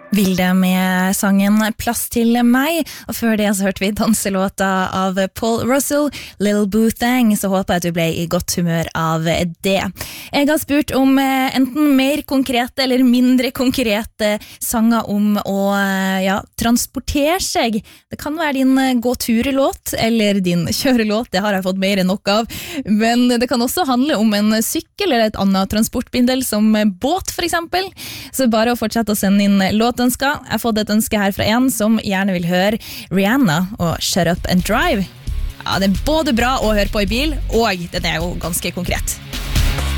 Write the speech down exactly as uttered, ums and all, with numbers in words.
Vilde med sangen Plass til meg, og før det så hørte vi danselåta av Paul Russell, Lil Boo Thang, så håper jeg at du ble i godt humør av det. Jeg har spurt om enten mer konkrete eller mindre konkrete sanger om å ja, transportere seg. Det kan være din gå-tur-låt eller din kjørelåt, det har jeg fått mer enn nok av, men det kan også handle om en sykkel eller et annet transportbindel som båt for eksempel, så bare å fortsette å sende inn låt ønsker. Jeg har fått et ønske her fra en som gjerne vil høre Rihanna og Shut Up and Drive. Ja, det er både bra å høre på i bil, og den er jo ganske konkret.